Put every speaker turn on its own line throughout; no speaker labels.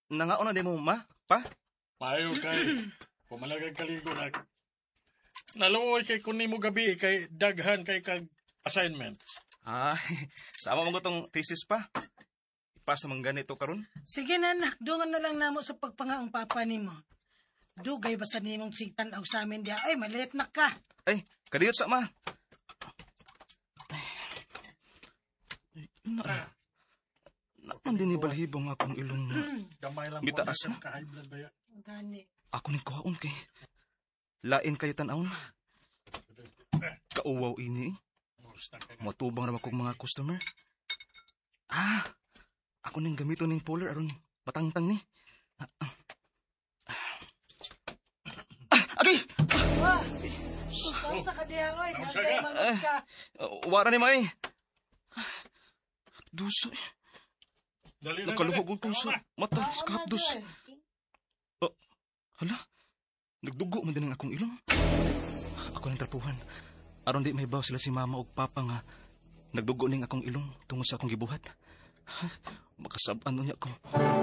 Nangaon na di mo, ma? Pa?
Mayo kay, pumalagag kaligo na. Naluoy kay kunin mo gabi kay daghan kay kag assignment.
Sama mo tong thesis pa. Ipas naman ganito karon.
Sige na, anak. Dungan na lang namo sa pagpangaong papa ni mo. Dugay basta nimong sigtan aw sa amin diya. Ay, maliit na ka.
Ay, kadiyot sa ma. Naman din ni balhibong akong ilong.
Gamay lang
Bitaas
mo
na.
ka high blood ba ya?
Gani.
Ako ning kuhaon kay. Lain kayo tanawon. Kauwaw ini. Matubang naman kong mga customer. Ako ning gamiton ning puller aron patangtang ni. Agay!
Ikaw sa kadiya, oy.
Nausa
Nagay
ka.
manod ka.
Wara ni May. Duso.
Dali na.
Nakaluhog ko sa mata sa kahapdos. Hala, nagdugo man din ang akong ilong. Ako nang trapuhan. Aron di may baw sila si mama o papa nga nagdugo ning akong ilong tungod sa akong gibuhat. Makasab-ano niya ko.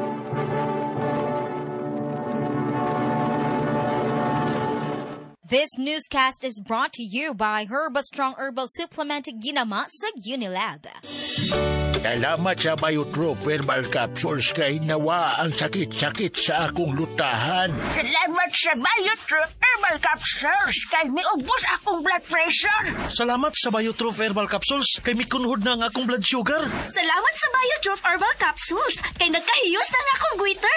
This newscast is brought to you by Herbastrong Herbal Supplement Ginama sa Unilab.
Salamat sa Biotrop Herbal Capsules kay nawa ang sakit-sakit sa akong lutahan.
Salamat sa Biotrop Herbal Capsules kay miubos akong blood pressure.
Salamat sa Biotrop Herbal Capsules kay mikunhod na ang akong blood sugar.
Salamat sa Biotrop Herbal Capsules kay nagkahiyos na nga akong goiter.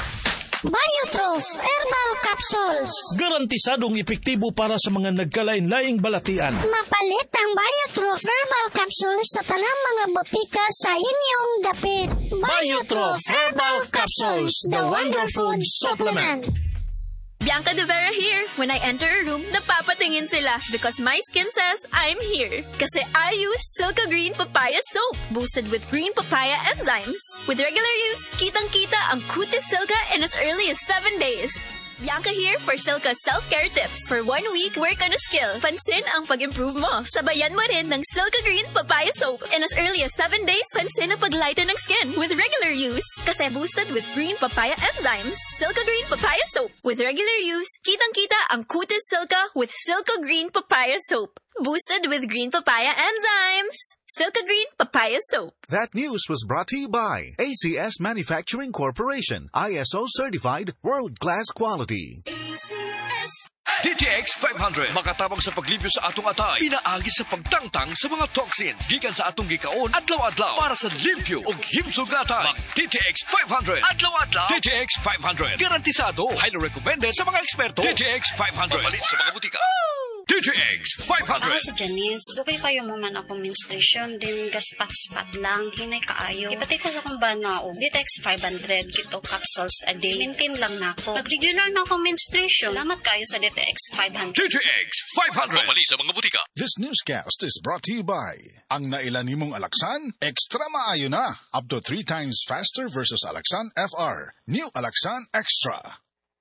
Biotros Herbal Capsules.
Garantisadong epektibo para sa mga nagkalain-laing balatian.
Mapalit ang Biotros Herbal Capsules sa tanang mga botika sa inyong dapit.
Biotros Herbal Capsules, the Wonder Food Supplement.
Bianca De Vera here. When I enter a room, napapatingin sila because my skin says I'm here. Kasi I use Silka Green Papaya Soap, boosted with green papaya enzymes. With regular use, kitang-kita ang kutis Silka in as early as 7 days. Bianca here for Silka self-care tips. For 1 week, work on a skill. Pansin ang pag-improve mo. Sabayan mo rin ng Silka Green Papaya Soap. In as early as 7 days, pansin ang paglighten ng skin with regular use. Kasi boosted with green papaya enzymes. Silka Green Papaya Soap. With regular use, kitang-kita ang kutis Silka with Silka Green Papaya Soap. Boosted with green papaya enzymes. Silka Green Papaya Soap.
That news was brought to you by ACS Manufacturing Corporation, ISO certified, world-class quality.
ACS.
DTX 500 makatabang sa paglibyo sa atong atay, pinaagi sa pagtangtang sa mga toxins gikan sa atong gikaon adlaw-adlaw para sa limpyo ug himsog na atay. Mag DTX 500 adlaw-adlaw. DTX 500 garantisado, highly recommended sa mga eksperto. DTX 500 mabalit sa mga butika. DTX 500.
Ako si Janice. Dugay kayo mo man akong menstruation, din gaspat-spat lang, hinay kaayo. Ipatay ko sa kong banao. DTX 500, kito capsules a day. Maintain lang na ako. Nag-regular na akong menstruation. Salamat kayo sa DTX 500.
DTX 500. Mabali sa mga butika.
This newscast is brought to you by ang nailan nimong Alaxan, extra maayo na. Up to 3 times faster versus Alaxan FR. New Alaxan Extra.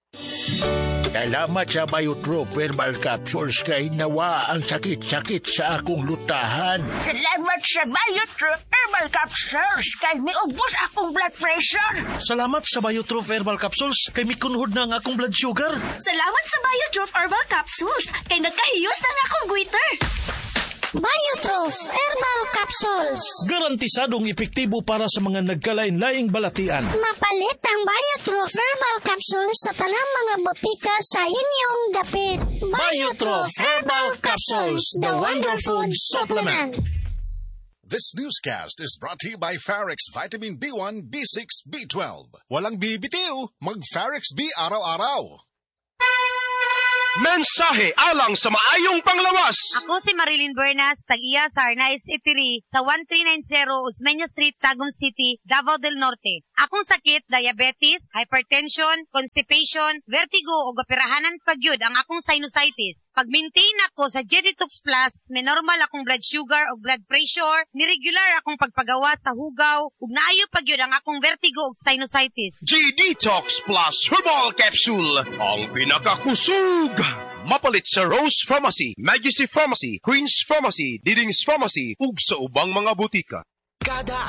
Salamat sa Biotrop Herbal Capsules kay nawa ang sakit-sakit sa akong lutahan.
Salamat sa Biotrop Herbal Capsules kay miubos akong blood pressure.
Salamat sa Biotrop Herbal Capsules kay mikunhod na ang akong blood sugar.
Salamat sa Biotrop Herbal Capsules kay nagkahiyos na nga akong goiter.
Biotros Herbal Capsules.
Garantisadong epektibo para sa mga nagkalain-laing balatian.
Mapalit ang Biotros Herbal Capsules sa tanang mga botika sa inyong dapit.
Biotros Herbal Capsules, the Wonder Food Supplement.
This newscast is brought to you by Farex Vitamin B1, B6, B12. Walang bibitiw, mag-Farex B araw-araw.
Mensahe alang sa maayong panglawas.
Ako si Marilyn Bernas, tag-iya sa Arnaiz Eatery sa 1390 Osmeña Street, Tagum City, Davao del Norte. Akong sakit, diabetes, hypertension, constipation, vertigo o gapirahanan pagyud ang akong sinusitis. Pag-maintain ako sa Jeditox Plus, may normal akong blood sugar o blood pressure, niregular akong pagpagawa sa hugaw, ug naayo pagyud ang akong vertigo o sinusitis.
G-Detox Plus Herbal Capsule, ang pinakakusog. Mapalit sa Rose Pharmacy, Majesty Pharmacy, Queen's Pharmacy, Diding's Pharmacy, ug sa ubang mga butika.
Kada